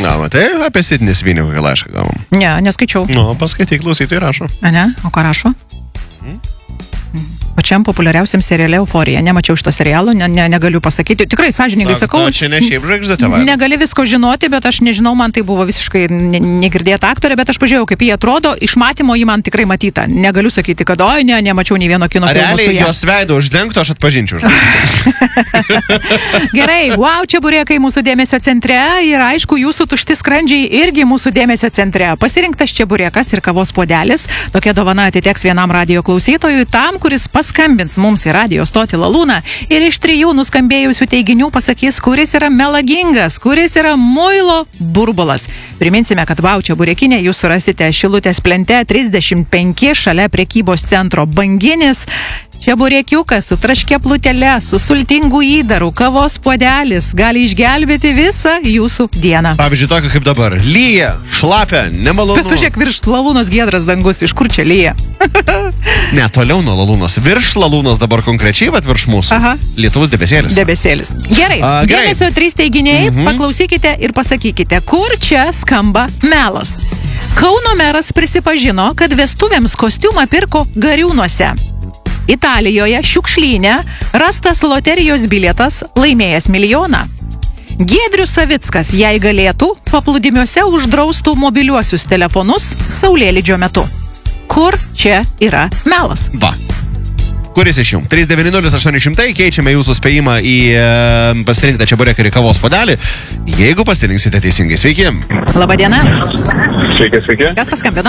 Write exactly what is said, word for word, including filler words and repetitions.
gavome. Tai apie Sidnį Svinį kokį laišką gavom. Ne, neskaičiau. Nu, paskaityk, klausytojai rašo. A ne? O ką rašo? Hmm? Pačiam populiariausiam seriale Euforija. Nemačiau šito serialo, ne, ne, negaliu pasakyti. Tikrai, sąžiningai sakau. Čia ne šiaip žvaigždė tave. Negali visko žinoti, bet aš nežinau, man tai buvo visiškai ne, negirdėta aktorė, bet aš pažiūrėjau, kaip jie atrodo. Iš matymo jį man tikrai matyta. Negaliu sakyti, kad oi, ne, nemačiau nei vieno kino filmo su ja. Realiai jos veido uždengto, aš atpažinčiau. Gerai, wow, čia burėkai mūsų dėmesio centre ir aišku, jūsų tušti skrandžiai irgi mūsų dėmesio centre. Pasirinktas čia burėkas ir kavos puodelis. Tokia dovana atiteks vienam radijo klausytojui, tam, kuris paskambins mums į radijo stotį Lalūną ir iš trijų nuskambėjusių teiginių pasakys, kuris yra melagingas, kuris yra muilo burbulas. Priminsime, kad wow, čia burėkinė jūs surasite Šilutės plente trisdešimt penki šalia prekybos centro Banginis. Čia burėkiukas su traškia plutele, su sultingu įdaru, kavos puodelis gali išgelbėti visą jūsų dieną. Pavyzdžiui, tokio kaip dabar. Lyja, šlapia, nemalonu. Bet pažiūrėk, virš Lalūnos giedras dangus, iš kur čia lyja? Ne, toliau nuo Lalūnos. Virš Lalūnos dabar konkrečiai, bet virš mūsų. Aha. Lietuvos debesėlis. Debesėlis. Gerai, A, gerai. Dėmesio trys teiginiai, Mhm. paklausykite ir pasakykite, kur čia skamba melas. Kauno meras prisipažino, kad vestuvėms kostiumą pirko Gariūnuose. Italijoje šiukšlyne rastas loterijos bilietas laimėjęs milijoną. Giedrius Savickas, jei galėtų, paplūdimiuose uždraustų mobiliuosius telefonus saulėlydžio metu. Kur čia yra melas? Va. Kuris iš jums? trys devyni nulis aštuoni šimtai, keičiame jūsų spėjimą į e, pasirinktą čia burėką ir kavos puodelį, jeigu pasirinksite teisingai. Sveiki. Labadiena. Sveiki, sveiki. Kas paskambino?